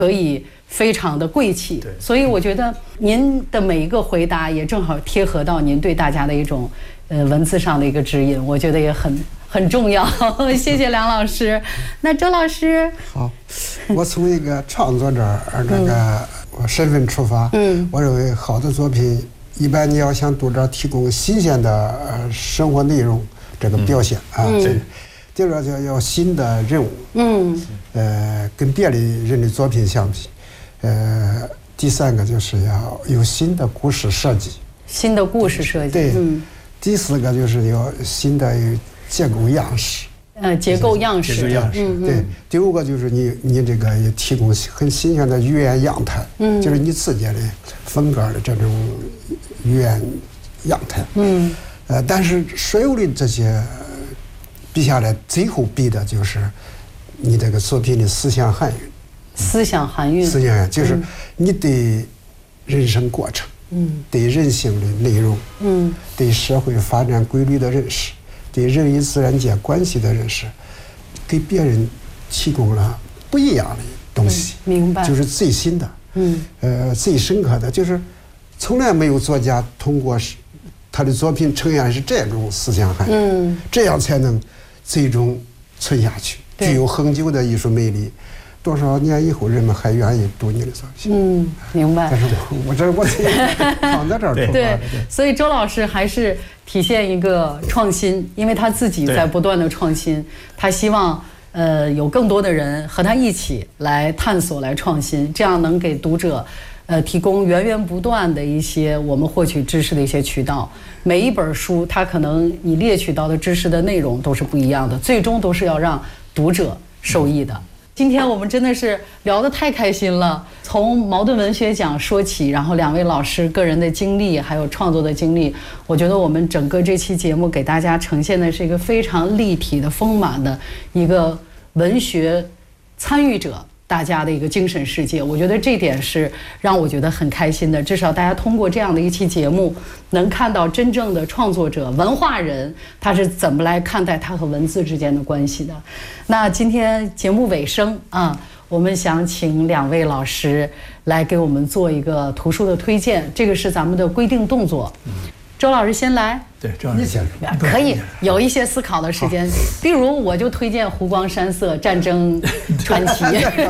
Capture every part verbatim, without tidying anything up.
可以非常的贵气。所以我觉得您的每一个回答也正好贴合到您对大家的一种呃文字上的一个指引，我觉得也很很重要。谢谢梁老师。那周老师， 好，我从一个创作者这个我身份出发，嗯，我认为好的作品，一般你要向读者提供新鲜的呃生活内容这个表现啊，这第二个就要新的任务，嗯，呃，跟别的人的作品相比，呃，第三个就是要有新的故事设计， 新的故事设计， 对，嗯，第四个就是有新的结构样式。 呃，结构样式， 结构样式，嗯、对。第五个就是你你这个也提供很新鲜的语言样态，嗯，就是你自己的风格的这种语言样态，嗯，呃，但是所有的这些比下来，最后比的就是你这个作品的思想含蕴， 思想含蕴， 思想含蕴就是你对人生过程，嗯，对人性的内容，嗯，对社会发展规律的认识。对人与自然界关系的认识，给别人提供了不一样的东西， 嗯、明白， 就是最新的，嗯，呃，最深刻的，就是从来没有作家通过他的作品呈现是这种思想含义，嗯，这样才能最终存下去，具有恒久的艺术魅力。多少年以后，人们还愿意读你的作品。 嗯，明白。 但是我我这我放在这儿对对，所以周老师还是体现一个创新，因为他自己在不断的创新，他希望呃有更多的人和他一起来探索、来创新，这样能给读者呃提供源源不断的一些我们获取知识的一些渠道。每一本书，它可能你猎取到的知识的内容都是不一样的，最终都是要让读者受益的。今天我们真的是聊得太开心了，从茅盾文学奖说起，然后两位老师个人的经历还有创作的经历，我觉得我们整个这期节目给大家呈现的是一个非常立体的丰满的一个文学参与者大家的一个精神世界，我觉得这点是让我觉得很开心的。至少大家通过这样的一期节目，能看到真正的创作者、文化人他是怎么来看待他和文字之间的关系的。那今天节目尾声啊，我们想请两位老师来给我们做一个图书的推荐，这个是咱们的规定动作。周老师先来。 对，周老师先来。可以有一些思考的时间，比如我就推荐《湖光山色：战争传奇》。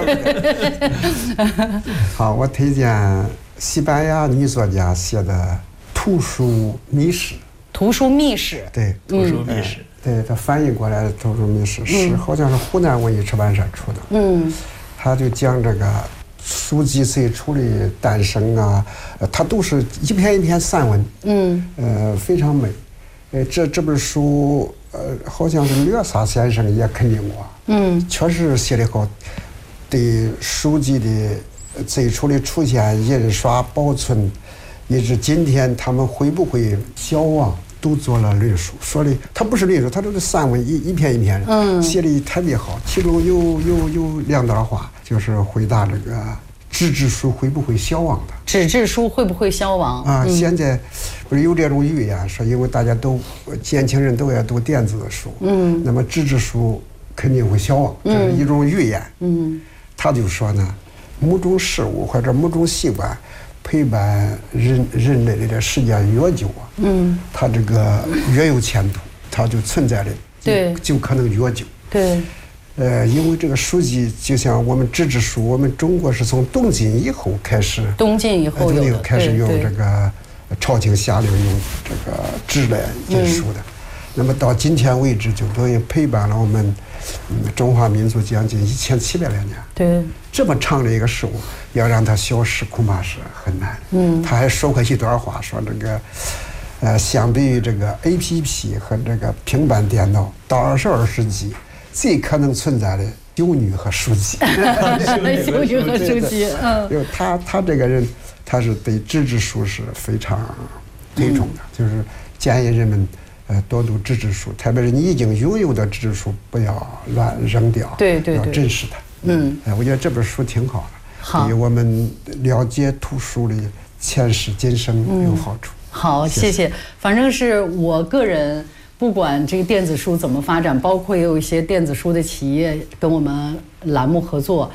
好，我推荐西班牙女作家写的《图书秘史》。 图书秘史。 对， 图书秘史。 对，它翻译过来的《图书秘史》是好像是湖南文艺出版社出的。嗯。他就讲这个书籍最初的诞生啊，呃，它都是一篇一篇散文，嗯，呃，非常美，呃，这这本书，呃，好像是略萨先生也肯定过，嗯，确实写得好，对书籍的最初的出现、印刷、保存，以至今天他们会不会消亡，都做了论述。说的他不是论述，他这个散文一一篇一篇的，嗯，写的特别好，其中有有有两段话。就是回答这个纸质书会不会消亡的？ 纸质书会不会消亡啊？嗯、现在不是有这种预言说，因为大家都年轻人都要读电子的书，嗯，那么纸质书肯定会消亡，这是一种预言。嗯，他就说呢，某种事物或者某种习惯陪伴人人类的时间越久啊，嗯，它这个越有前途，它就存在的对， 就可能越久。 对。 呃，因为这个书籍就像我们纸质书，我们中国是从东晋以后开始， 东晋以后有开始用这个朝廷下令用这个纸来印书的，嗯、那么到今天为止，就等于陪伴了我们、嗯、中华民族将近一千七百来年。 对， 这么长的一个事物，要让它消失，恐怕是很难。嗯，他还说过一段话，说这个。呃，相比于这个 A P P 和这个平板电脑，到二十二世纪。最可能存在的修女和书籍， 修女和书籍，嗯， 就他他这个人，他是对纸质书是非常推崇的，嗯、就是建议人们呃多读纸质书，特别是你已经拥有的纸质书，不要乱扔掉， 对对对， 要珍视它。嗯，哎，我觉得这本书挺好的，好，对我们了解图书的前世今生有好处。 嗯、好，谢谢，反正是我个人。不管这个电子书怎么发展，包括也有一些电子书的企业跟我们栏目合作，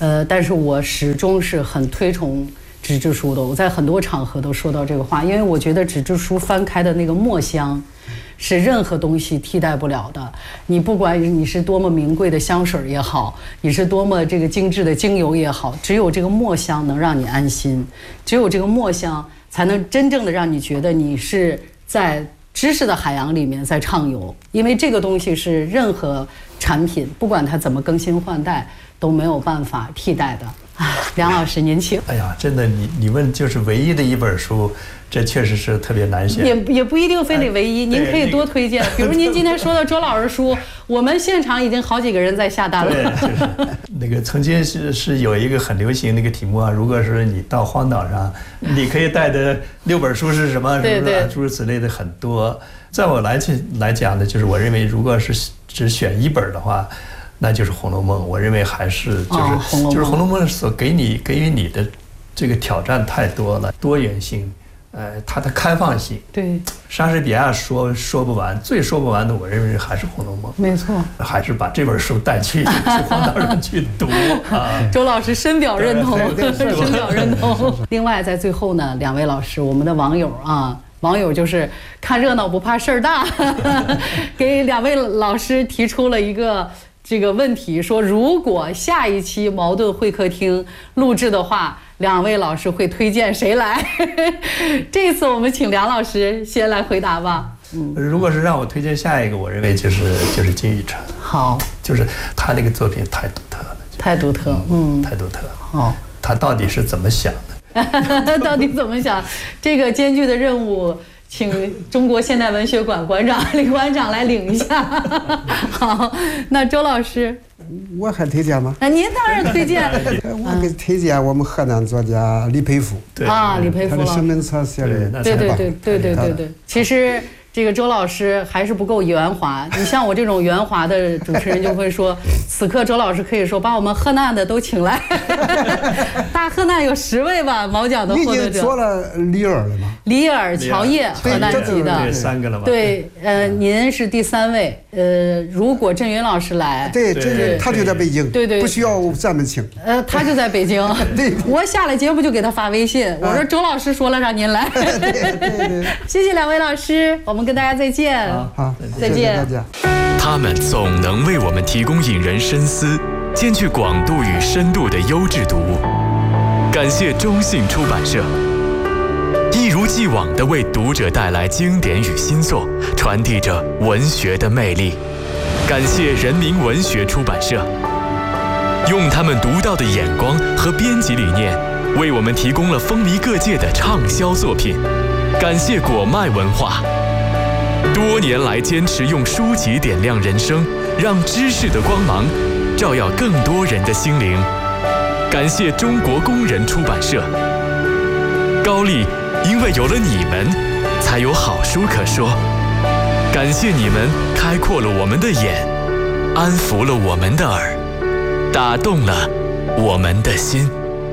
呃，但是我始终是很推崇纸质书的。我在很多场合都说到这个话，因为我觉得纸质书翻开的那个墨香，是任何东西替代不了的。你不管你是多么名贵的香水也好，你是多么这个精致的精油也好，只有这个墨香能让你安心，只有这个墨香才能真正的让你觉得你是在知识的海洋里面在畅游。因为这个东西是任何产品不管它怎么更新换代都没有办法替代的。啊，梁老师您请。 哎呀，真的，你你问就是唯一的一本书，这确实是特别难选。 也也不一定非得唯一，您可以多推荐。比如您今天说的周老师书，我们现场已经好几个人在下单了。 对，就是那个曾经是是有一个很流行那个题目啊，如果是你到荒岛上，你可以带的六本书是什么？ 对对， 诸如此类的很多。在我来去来讲呢，就是我认为，如果是只选一本的话，那就是《红楼梦》。我认为还是就是、哦、就是《红楼梦》所给你给予你的这个挑战太多了，多元性，呃，它的开放性。 对， 莎士比亚说说不完，最说不完的，我认为还是《红楼梦》。 没错，还是把这本书带去去荒岛上去读啊。 周老师深表认同，深表认同。另外，在最后呢，两位老师，我们的网友啊。网友就是看热闹不怕事儿大，给两位老师提出了一个这个问题，说如果下一期矛盾会客厅录制的话，两位老师会推荐谁来？这次我们请梁老师先来回答吧。 嗯，如果是让我推荐下一个，我认为就是就是金宇澄。 好， 就是他那个作品太独特了， 太独特，嗯， 太独特了。 好， 他到底是怎么想的？ 到底怎么想？这个艰巨的任务，请中国现代文学馆馆长李馆长来领一下。好，那周老师， 我还推荐吗？ 那您当然推荐。 我给推荐我们河南作家李培福。 啊，李培福他的生命册写的， 对对对对对对对。其实这个周老师还是不够圆滑。你像我这种圆滑的主持人就会说，此刻周老师可以说把我们河南的都请来。大河南有十位吧毛奖的获得者。 你已经做了李尔了吗？ 李尔、乔烨，河南籍的， 对，三个了吧？ 对，呃，您是第三位。呃，如果郑云老师来， 对，这他就在北京， 对对， 不需要咱们请。 呃，他就在北京。 对， 我下了节目就给他发微信，我说周老师说了让您来。 对对对， 谢谢两位老师，我们跟大家再见。 好， 再见。 大家。 他们总能为我们提供引人深思、兼具广度与深度的优质读物。感谢中信出版社，一如既往地为读者带来经典与新作，传递着文学的魅力。感谢人民文学出版社，用他们独到的眼光和编辑理念，为我们提供了风靡各界的畅销作品。感谢果麦文化，多年来坚持用书籍点亮人生，让知识的光芒照耀更多人的心灵。感谢中国工人出版社，高丽因为有了你们，才有好书可说。感谢你们开阔了我们的眼，安抚了我们的耳，打动了我们的心。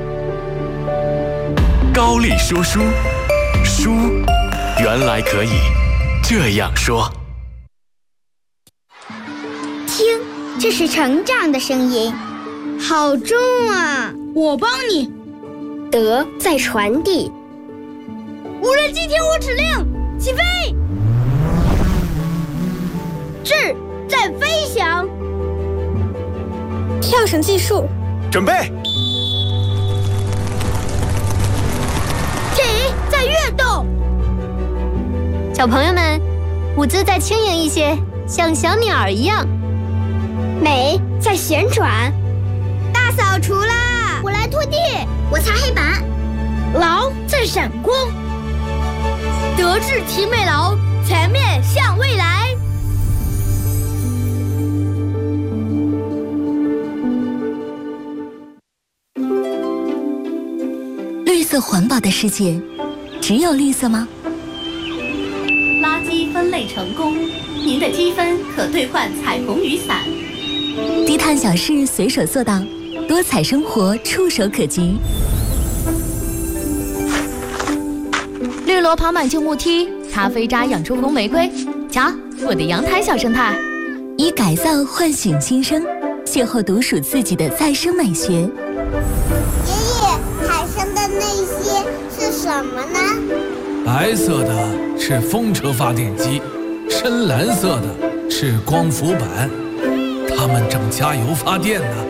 高丽说书，书原来可以这样说。 听，这是成长的声音，好重啊！ 我帮你。 德在传递。 无人机听我指令，起飞！智在飞翔。 跳绳计数， 准备。 体在跃动。 小朋友们，舞姿再轻盈一些，像小鸟儿一样。 美在旋转。 大扫除啦！ 我来拖地，我擦黑板。 劳在闪光。德智体美劳，全面向未来。 绿色环保的世界，只有绿色吗？ 垃圾分类成功，您的积分可兑换彩虹雨伞。 低碳小事随手做到，多彩生活触手可及。 绿萝爬满旧木梯，咖啡渣养出红玫瑰。瞧，我的阳台小生态。 以改造唤醒新生，邂逅独属自己的再生美学。 爷爷，海上的那些是什么呢？ 白色的是风车发电机，深蓝色的是光伏板，它们正加油发电呢。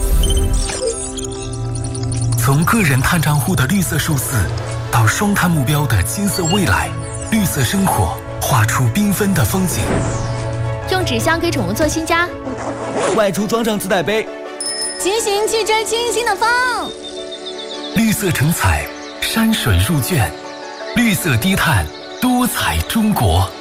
从个人碳账户的绿色数字，到双碳目标的金色未来，绿色生活画出缤纷的风景。 用纸箱给宠物做新家， 外出装上自带杯， 骑行去追清新的风。 绿色成彩，山水入卷，绿色低碳，多彩中国。